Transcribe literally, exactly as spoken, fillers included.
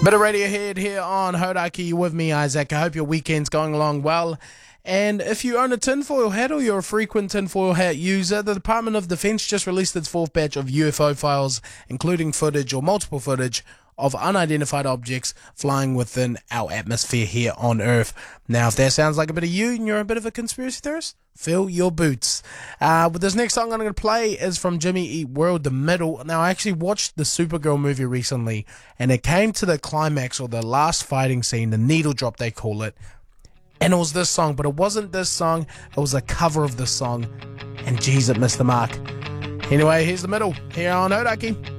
Bit of Radiohead here on Hodaki. You with me, Isaac. I hope your weekend's going along well. And if you own a tinfoil hat or you're a frequent tinfoil hat user, the Department of Defense just released its fourth batch of U F O files, including footage or multiple footage of unidentified objects flying within our atmosphere here on Earth. Now, if that sounds like a bit of you and you're a bit of a conspiracy theorist, fill your boots. Uh, but this next song I'm going to play is from Jimmy Eat World, The Middle. Now, I actually watched the Supergirl movie recently, and it came to the climax, or the last fighting scene, the needle drop they call it, and it was this song, but it wasn't this song, it was a cover of this song, and geez, it missed the mark. Anyway, here's The Middle, here on Hodaki.